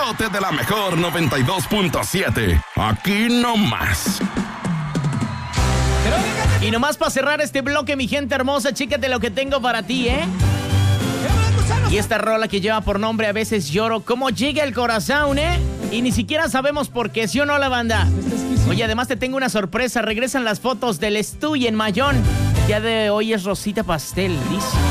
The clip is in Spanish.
despelote de la mejor 92.7. Aquí nomás. Y nomás para cerrar este bloque, mi gente hermosa, chécate lo que tengo para ti, ¿eh? Y esta rola que lleva por nombre A veces lloro, cómo llega el corazón, ¿eh? Y ni siquiera sabemos por qué, ¿sí o no, la banda? Oye, además te tengo una sorpresa, regresan las fotos del Estuy en Mayón. El día de hoy es Rosita Pastel, dice.